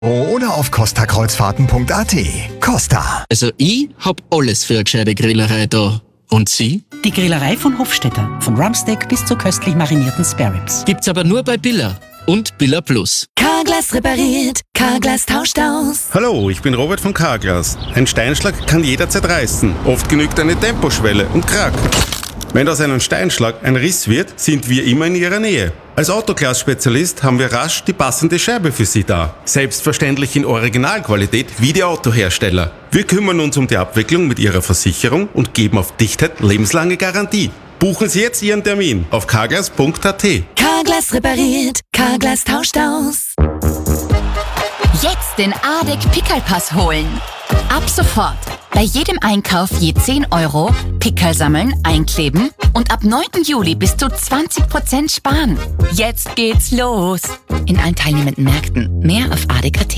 Oder auf costakreuzfahrten.at. Costa. Also ich hab alles für eine gescheite Grillerei da. Und Sie? Die Grillerei von Hofstetter. Von Rumpsteak bis zu köstlich marinierten Spareribs. Gibt's aber nur bei Billa und Billa Plus. Carglass repariert, Carglass tauscht aus. Hallo, ich bin Robert von Carglass. Ein Steinschlag kann jederzeit reißen. Oft genügt eine Temposchwelle und krack. Wenn aus einem Steinschlag ein Riss wird, sind wir immer in Ihrer Nähe. Als Autoglas-Spezialist haben wir rasch die passende Scheibe für Sie da. Selbstverständlich in Originalqualität wie die Autohersteller. Wir kümmern uns um die Abwicklung mit Ihrer Versicherung und geben auf Dichtheit lebenslange Garantie. Buchen Sie jetzt Ihren Termin auf carglass.at. Carglass repariert, Carglass tauscht aus. Jetzt den ADEC Pickelpass holen. Ab sofort. Bei jedem Einkauf je 10 Euro, Pickel sammeln, einkleben und ab 9. Juli bis zu 20% sparen. Jetzt geht's los. In allen teilnehmenden Märkten. Mehr auf ADEC.at.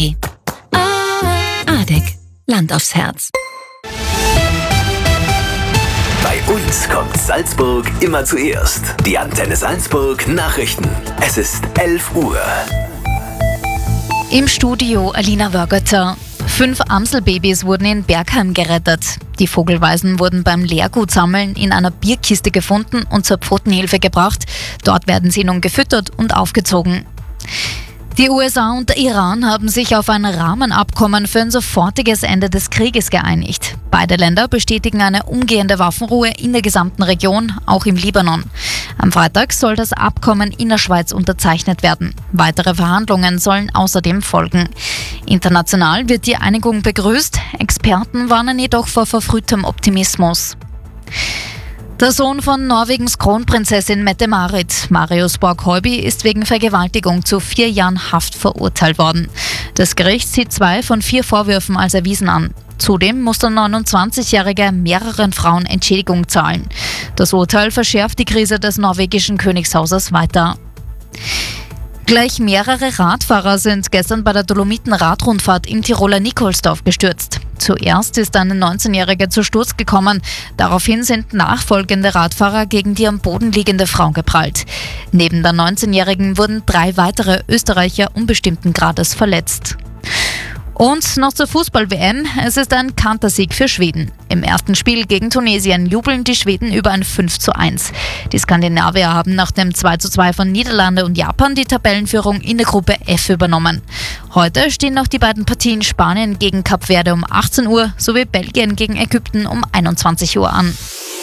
ADEC. Land aufs Herz. Bei uns kommt Salzburg immer zuerst. Die Antenne Salzburg Nachrichten. Es ist 11 Uhr. Im Studio Alina Wörgötter. 5 Amselbabys wurden in Bergheim gerettet. Die Vogelweisen wurden beim Leergutsammeln in einer Bierkiste gefunden und zur Pfotenhilfe gebracht. Dort werden sie nun gefüttert und aufgezogen. Die USA und der Iran haben sich auf ein Rahmenabkommen für ein sofortiges Ende des Krieges geeinigt. Beide Länder bestätigen eine umgehende Waffenruhe in der gesamten Region, auch im Libanon. Am Freitag soll das Abkommen in der Schweiz unterzeichnet werden. Weitere Verhandlungen sollen außerdem folgen. International wird die Einigung begrüßt. Experten warnen jedoch vor verfrühtem Optimismus. Der Sohn von Norwegens Kronprinzessin Mette-Marit, Marius Borg-Heuby, ist wegen Vergewaltigung zu 4 Jahren Haft verurteilt worden. Das Gericht sieht 2 von 4 Vorwürfen als erwiesen an. Zudem muss der 29-Jährige mehreren Frauen Entschädigung zahlen. Das Urteil verschärft die Krise des norwegischen Königshauses weiter. Gleich mehrere Radfahrer sind gestern bei der Dolomiten-Radrundfahrt im Tiroler Nikolsdorf gestürzt. Zuerst ist ein 19-Jähriger zu Sturz gekommen. Daraufhin sind nachfolgende Radfahrer gegen die am Boden liegende Frau geprallt. Neben der 19-Jährigen wurden 3 weitere Österreicher unbestimmten Grades verletzt. Und noch zur Fußball-WM. Es ist ein Kantersieg für Schweden. Im ersten Spiel gegen Tunesien jubeln die Schweden über ein 5:1. Die Skandinavier haben nach dem 2:2 von Niederlande und Japan die Tabellenführung in der Gruppe F übernommen. Heute stehen noch die beiden Partien Spanien gegen Kap Verde um 18 Uhr sowie Belgien gegen Ägypten um 21 Uhr an.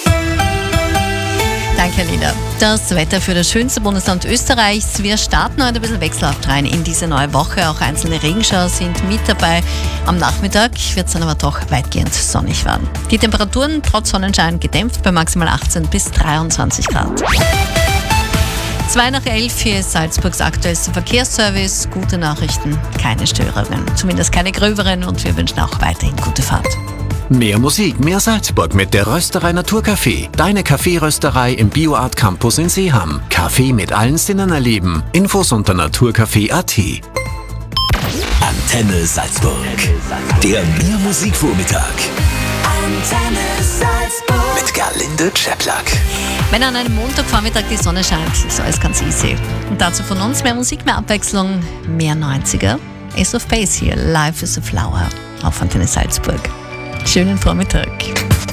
Danke, Lina. Das Wetter für das schönste Bundesland Österreichs. Wir starten heute ein bisschen wechselhaft rein in diese neue Woche. Auch einzelne Regenschauer sind mit dabei. Am Nachmittag wird es dann aber doch weitgehend sonnig werden. Die Temperaturen trotz Sonnenschein gedämpft bei maximal 18 bis 23 Grad. 11:02 hier ist Salzburgs aktuellster Verkehrsservice. Gute Nachrichten, keine Störungen. Zumindest keine gröberen und wir wünschen auch weiterhin gute Fahrt. Mehr Musik, mehr Salzburg mit der Rösterei Naturcafé. Deine Kaffeerösterei im BioArt Campus in Seeham. Kaffee mit allen Sinnen erleben. Infos unter naturcafé.at. Antenne Salzburg. Der Mehr Musikvormittag. Antenne Salzburg. Mit Gerlinde Czeplak. Wenn an einem Montagvormittag die Sonne scheint, ist alles ganz easy. Und dazu von uns mehr Musik, mehr Abwechslung, mehr 90er. Ace of Base hier, Life is a Flower auf Antenne Salzburg. Schönen Vormittag.